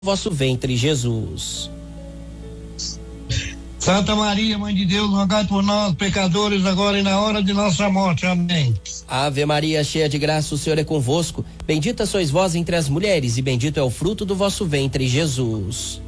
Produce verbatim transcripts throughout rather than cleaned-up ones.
vosso ventre, Jesus. Santa Maria, Mãe de Deus, rogai por nós, pecadores, agora e na hora de nossa morte. Amém. Ave Maria, cheia de graça, o Senhor é convosco. Bendita sois vós entre as mulheres, e bendito é o fruto do vosso ventre, Jesus.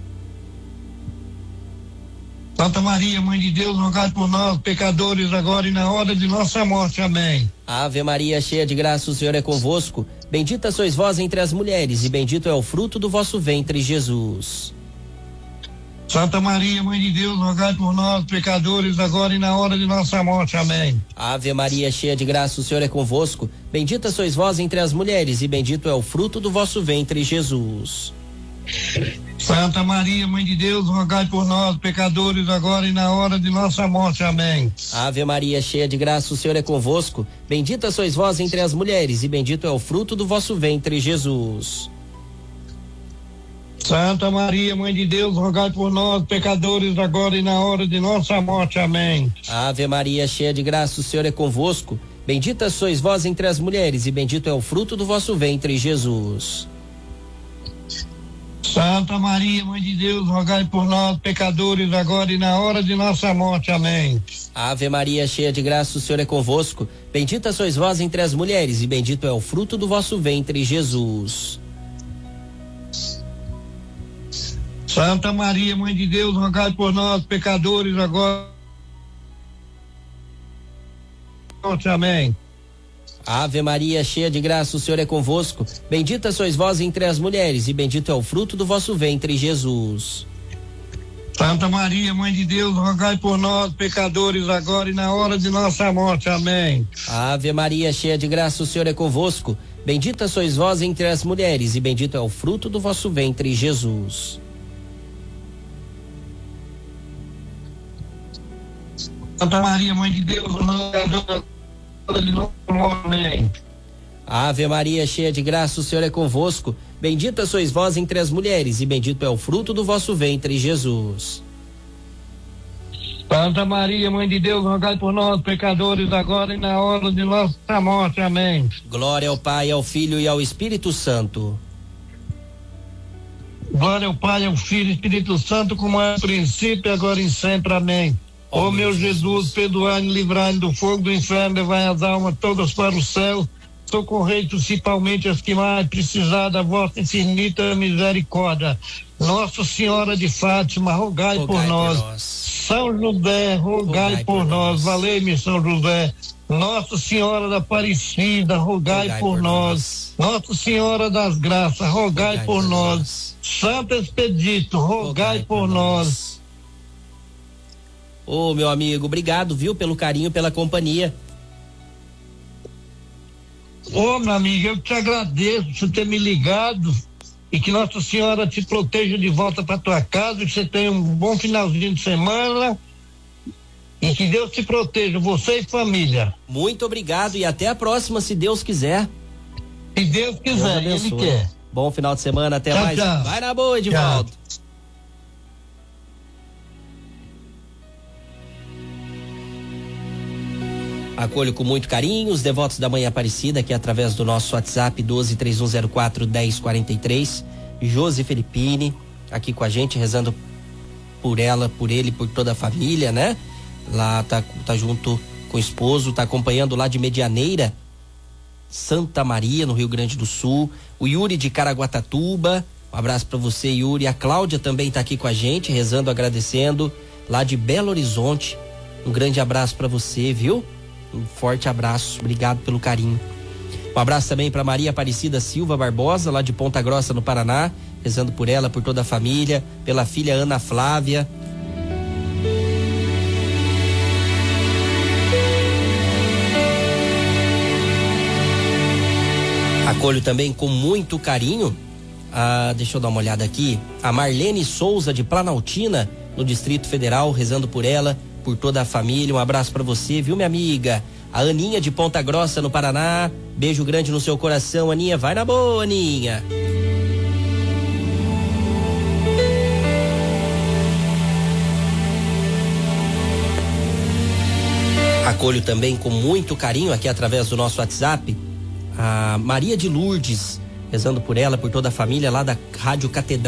Santa Maria, Mãe de Deus, rogai por nós, pecadores, agora e na hora de nossa morte. Amém. Ave Maria, cheia de graça, o Senhor é convosco. Bendita sois vós entre as mulheres, e bendito é o fruto do vosso ventre, Jesus. Santa Maria, Mãe de Deus, rogai por nós, pecadores, agora e na hora de nossa morte. Amém. Ave Maria, cheia de graça, o Senhor é convosco. Bendita sois vós entre as mulheres, e bendito é o fruto do vosso ventre, Jesus. Santa Maria, Mãe de Deus, rogai por nós, pecadores, agora e na hora de nossa morte. Amém. Ave Maria, cheia de graça, o Senhor é convosco. Bendita sois vós entre as mulheres, e bendito é o fruto do vosso ventre, Jesus. Santa Maria, Mãe de Deus, rogai por nós, pecadores, agora e na hora de nossa morte. Amém. Ave Maria, cheia de graça, o Senhor é convosco. Bendita sois vós entre as mulheres, e bendito é o fruto do vosso ventre, Jesus. Santa Maria, Mãe de Deus, rogai por nós, pecadores, agora e na hora de nossa morte. Amém. Ave Maria, cheia de graça, o Senhor é convosco. Bendita sois vós entre as mulheres, e bendito é o fruto do vosso ventre, Jesus. Santa Maria, Mãe de Deus, rogai por nós, pecadores, agora. Amém. Ave Maria, cheia de graça, o Senhor é convosco. Bendita sois vós entre as mulheres, e bendito é o fruto do vosso ventre, Jesus. Santa Maria, Mãe de Deus, rogai por nós, pecadores, agora e na hora de nossa morte. Amém. Ave Maria, cheia de graça, o Senhor é convosco. Bendita sois vós entre as mulheres, e bendito é o fruto do vosso ventre, Jesus. Santa Maria, Mãe de Deus, amém. Ave Maria, cheia de graça, o Senhor é convosco. Bendita sois vós entre as mulheres, e bendito é o fruto do vosso ventre, Jesus. Santa Maria, Mãe de Deus, rogai por nós, pecadores, agora e na hora de nossa morte. Amém. Glória ao Pai, ao Filho e ao Espírito Santo. Glória ao Pai, ao Filho e ao Espírito Santo, como é no princípio, agora e sempre. Amém. Ó oh, meu Jesus, perdoai-me, livrai-me do fogo do inferno, levai as almas todas para o céu, socorrei principalmente as que mais precisar da vossa infinita misericórdia. Nossa Senhora de Fátima, rogai, rogai por, nós. por nós. São José, rogai, rogai por, por nós. nós. Valei-me, São José. Nossa Senhora da Aparecida, rogai, rogai por, por nós. nós. Nossa Senhora das Graças, rogai, rogai por, por nós. nós. Santo Expedito, rogai, rogai por, por nós. nós. Ô, oh, meu amigo, obrigado, viu, pelo carinho, pela companhia. Ô, oh, meu amigo, eu te agradeço por ter me ligado e que Nossa Senhora te proteja de volta para tua casa, que você tenha um bom finalzinho de semana e que Deus te proteja, você e família. Muito obrigado e até a próxima, se Deus quiser. Se Deus quiser, Deus Ele quer. Bom final de semana, até tchau, mais. Tchau. Vai na boa, Edivaldo. Acolho com muito carinho os devotos da Mãe Aparecida, aqui através do nosso WhatsApp doze, três um zero quatro, dez quarenta e três. Josi Felipine, aqui com a gente, rezando por ela, por ele, por toda a família, né? Lá tá, tá junto com o esposo, tá acompanhando lá de Medianeira, Santa Maria, no Rio Grande do Sul. O Yuri de Caraguatatuba, um abraço para você, Yuri. A Cláudia também tá aqui com a gente, rezando, agradecendo, lá de Belo Horizonte. Um grande abraço para você, viu? Um forte abraço, obrigado pelo carinho. Um abraço também para Maria Aparecida Silva Barbosa, lá de Ponta Grossa, no Paraná, rezando por ela, por toda a família, pela filha Ana Flávia. Acolho também com muito carinho, ah, deixa eu dar uma olhada aqui, a Marlene Souza de Planaltina, no Distrito Federal, rezando por ela, por toda a família. Um abraço para você, viu, minha amiga? A Aninha de Ponta Grossa, no Paraná, beijo grande no seu coração, Aninha, vai na boa, Aninha. Acolho também com muito carinho aqui através do nosso WhatsApp a Maria de Lourdes, rezando por ela, por toda a família lá da Rádio Catedral